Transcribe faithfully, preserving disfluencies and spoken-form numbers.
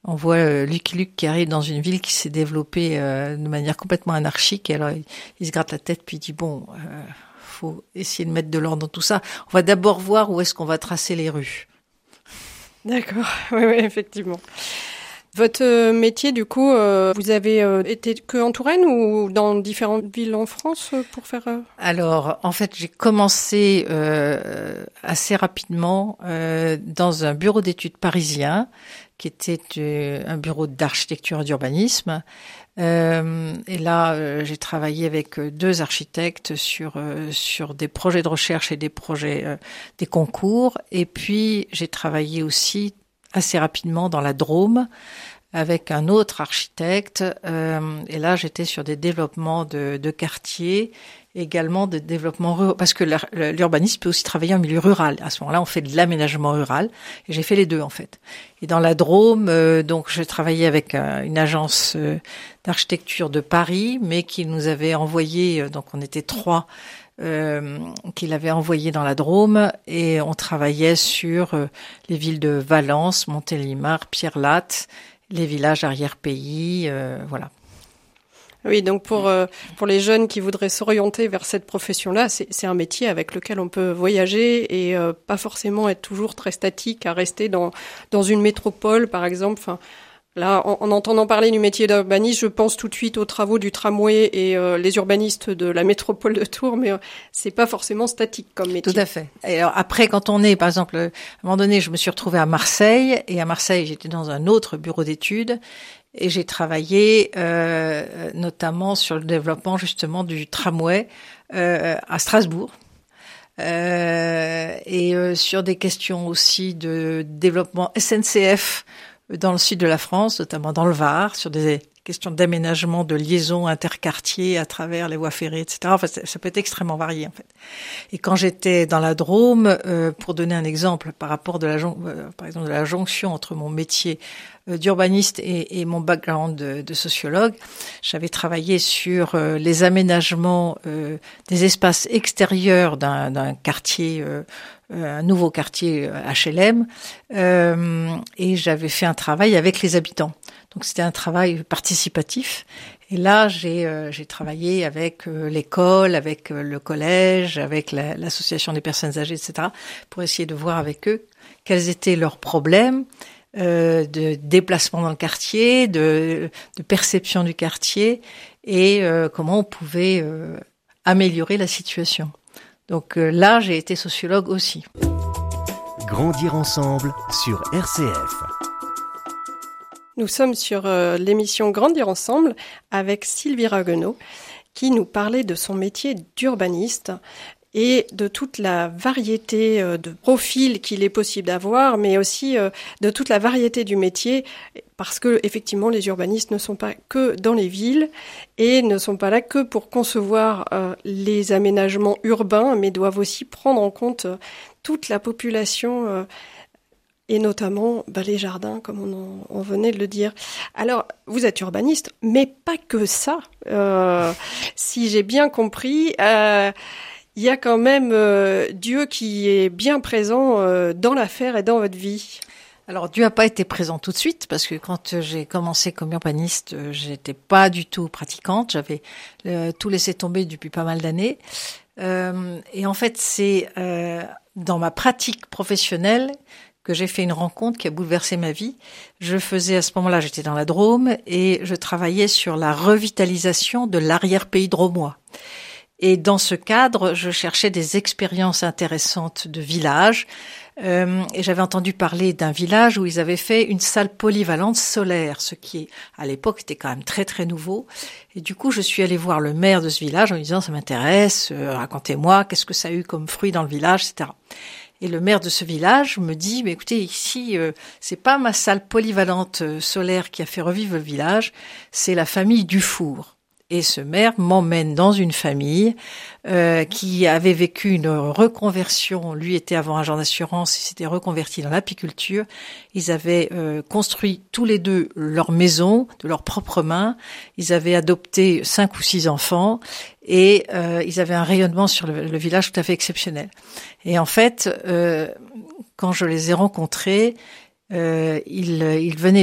On voit euh, Lucky Luke qui arrive dans une ville qui s'est développée euh, de manière complètement anarchique. Et alors, il, il se gratte la tête puis il dit, bon, euh, faut essayer de mettre de l'ordre dans tout ça. On va d'abord voir où est-ce qu'on va tracer les rues. D'accord, oui, oui, effectivement. Votre métier, du coup, euh, vous avez euh, été que en Touraine ou dans différentes villes en France euh, pour faire... Euh... Alors, en fait, j'ai commencé euh, assez rapidement euh, dans un bureau d'études parisien, qui était euh, un bureau d'architecture et d'urbanisme. Euh, et là, euh, j'ai travaillé avec deux architectes sur euh, sur des projets de recherche et des projets, euh, des concours. Et puis, j'ai travaillé aussi assez rapidement dans la Drôme avec un autre architecte. Euh, et là, j'étais sur des développements de, de quartiers, également de développement rural, parce que l'urbanisme peut aussi travailler en milieu rural. À ce moment-là, on fait de l'aménagement rural. Et j'ai fait les deux, en fait. Et dans la Drôme, euh, donc, j'ai travaillé avec euh, une agence euh, d'architecture de Paris, mais qui nous avait envoyé, euh, donc on était trois, Euh, qu'il avait envoyé dans la Drôme, et on travaillait sur euh, les villes de Valence, Montélimar, Pierre-Latte, les villages arrière-pays, euh, voilà. Oui, donc pour euh, pour les jeunes qui voudraient s'orienter vers cette profession-là, c'est c'est un métier avec lequel on peut voyager et euh, pas forcément être toujours très statique à rester dans dans une métropole, par exemple. Enfin, là, en, en entendant parler du métier d'urbaniste, je pense tout de suite aux travaux du tramway et euh, les urbanistes de la métropole de Tours, mais euh, c'est pas forcément statique comme métier. Tout à fait. Et alors après, quand on est, par exemple, à un moment donné, je me suis retrouvée à Marseille, et à Marseille, j'étais dans un autre bureau d'études, et j'ai travaillé euh, notamment sur le développement justement du tramway euh, à Strasbourg. Euh, et euh, sur des questions aussi de développement S N C F dans le sud de la France, notamment dans le Var, sur des questions d'aménagement, de liaison interquartier à travers les voies ferrées, et cetera. Enfin, ça peut être extrêmement varié, en fait. Et quand j'étais dans la Drôme, euh, pour donner un exemple par rapport de la, euh, par exemple, de la jonction entre mon métier euh, d'urbaniste et, et mon background de, de sociologue, j'avais travaillé sur euh, les aménagements euh, des espaces extérieurs d'un, d'un quartier, euh, un nouveau quartier H L M, euh, et j'avais fait un travail avec les habitants. Donc c'était un travail participatif. Et là, j'ai euh, j'ai travaillé avec euh, l'école, avec euh, le collège, avec la, l'association des personnes âgées, et cetera, pour essayer de voir avec eux quels étaient leurs problèmes euh, de déplacement dans le quartier, de, de perception du quartier, et euh, comment on pouvait euh, améliorer la situation. Donc euh, là, j'ai été sociologue aussi. Grandir ensemble sur R C F. Nous sommes sur euh, l'émission Grandir ensemble avec Sylvie Ragueneau qui nous parlait de son métier d'urbaniste et de toute la variété euh, de profils qu'il est possible d'avoir, mais aussi euh, de toute la variété du métier, parce que effectivement les urbanistes ne sont pas que dans les villes et ne sont pas là que pour concevoir euh, les aménagements urbains, mais doivent aussi prendre en compte euh, toute la population euh, et notamment bah, les jardins, comme on, en, on venait de le dire. Alors, vous êtes urbaniste, mais pas que ça. Euh, si j'ai bien compris, euh, il y a quand même euh, Dieu qui est bien présent euh, dans l'affaire et dans votre vie. Alors, Dieu n'a pas été présent tout de suite, parce que quand j'ai commencé comme urbaniste, j'étais pas du tout pratiquante. J'avais euh, tout laissé tomber depuis pas mal d'années. Euh, et en fait, c'est euh, dans ma pratique professionnelle que j'ai fait une rencontre qui a bouleversé ma vie. Je faisais à ce moment-là, j'étais dans la Drôme, et je travaillais sur la revitalisation de l'arrière-pays drômois. Et dans ce cadre, je cherchais des expériences intéressantes de villages. Euh, et j'avais entendu parler d'un village où ils avaient fait une salle polyvalente solaire, ce qui, à l'époque, était quand même très, très nouveau. Et du coup, je suis allée voir le maire de ce village en lui disant, ça m'intéresse, euh, racontez-moi, qu'est-ce que ça a eu comme fruit dans le village, et cetera. Et le maire de ce village me dit, mais écoutez, ici, euh, c'est pas ma salle polyvalente euh, solaire qui a fait revivre le village, c'est la famille Dufour. Et ce maire m'emmène dans une famille euh, qui avait vécu une reconversion. Lui était avant agent d'assurance, il s'était reconverti dans l'apiculture. Ils avaient euh, construit tous les deux leur maison de leurs propres mains. Ils avaient adopté cinq ou six enfants et euh, ils avaient un rayonnement sur le, le village tout à fait exceptionnel. Et en fait, euh, quand je les ai rencontrés, Euh, il, il venait